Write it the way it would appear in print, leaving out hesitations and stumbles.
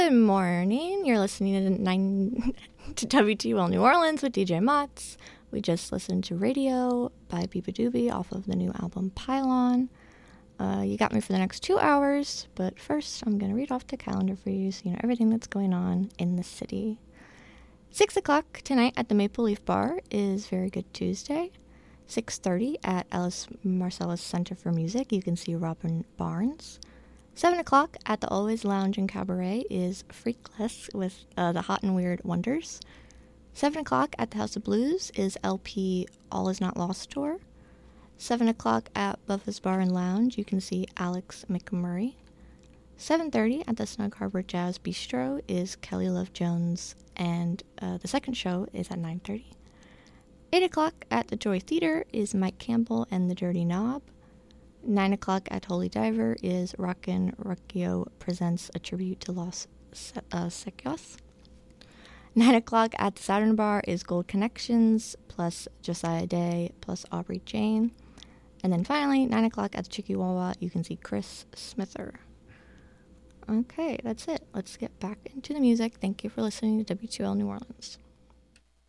Good morning. You're listening to WTUL New Orleans with DJ Motts. We just listened to Radio by Biba Doobie off of the new album Pylon. You got me for the next 2 hours, but first I'm going to read off the calendar for you so you know everything that's going on in the city. 6 o'clock tonight at the Maple Leaf Bar is Very Good Tuesday. 6:30 at Alice Marcellus Center for Music, you can see Robin Barnes. 7 o'clock at the Always Lounge and Cabaret is Freakless with the Hot and Weird Wonders. 7 o'clock at the House of Blues is LP All Is Not Lost Tour. 7 o'clock at Buffa's Bar and Lounge, you can see Alex McMurray. 7:30 at the Snug Harbor Jazz Bistro is Kelly Love Jones, and the second show is at 9:30. 8 o'clock at the Joy Theater is Mike Campbell and the Dirty Knob. 9 o'clock at Holy Diver is Rockin' Rocchio presents a tribute to Los Secos. 9 o'clock at the Saturn Bar is Gold Connections, plus Josiah Day, plus Aubrey Jane. And then finally, 9 o'clock at the Chickawawa, you can see Chris Smither. Okay, that's it. Let's get back into the music. Thank you for listening to WTL New Orleans.